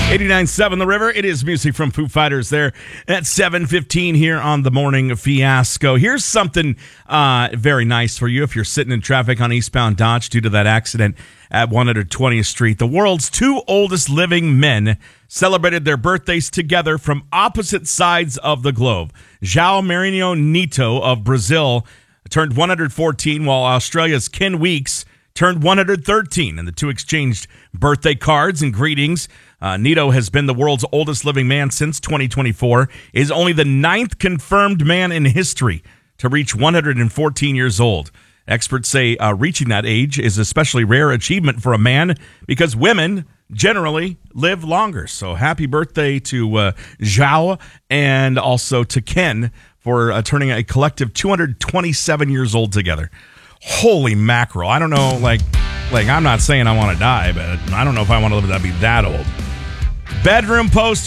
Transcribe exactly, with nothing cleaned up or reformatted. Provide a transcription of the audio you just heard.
eighty-nine point seven The River. It is music from Foo Fighters there at seven fifteen here on the Morning Fiasco. Here's something uh, very nice for you if you're sitting in traffic on eastbound Dodge due to that accident at one hundred twentieth Street. The world's two oldest living men celebrated their birthdays together from opposite sides of the globe. João Marinho Neto of Brazil turned one hundred fourteen, while Australia's Ken Weeks turned one hundred thirteen, and the two exchanged birthday cards and greetings. Uh, Neto has been the world's oldest living man since twenty twenty-four, is only the ninth confirmed man in history to reach one hundred fourteen years old. Experts say uh, reaching that age is an especially rare achievement for a man because women generally live longer. So happy birthday to uh, João and also to Ken for uh, turning a collective two hundred twenty-seven years old together. Holy mackerel. I don't know, like, like I'm not saying I want to die, but I don't know if I want to live to be that old. Bedroom poster.